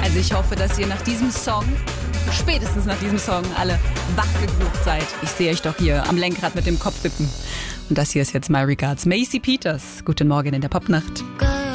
Also ich hoffe, dass ihr nach diesem Song, spätestens nach diesem Song, alle wachgegroovt seid. Ich sehe euch doch hier am Lenkrad mit dem Kopf wippen. Und das hier ist jetzt My Regards. Macy Peters. Guten Morgen in der Popnacht.